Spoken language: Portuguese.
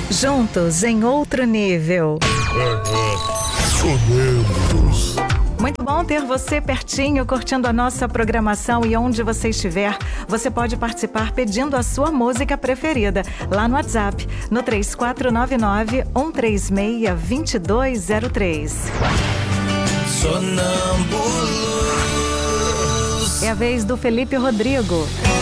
Juntos em outro nível. Sonâmbulos. Muito bom ter você pertinho, curtindo a nossa programação, e onde você estiver, você pode participar pedindo a sua música preferida lá no WhatsApp, no 3499-136-2203. Sonâmbulos. É a vez do Felipe Rodrigo.